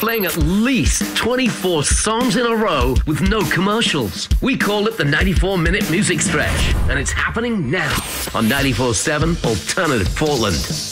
playing at least 24 songs in a row with no commercials. We call it the 94-minute music stretch, and it's happening now on 94.7 Alternative Portland.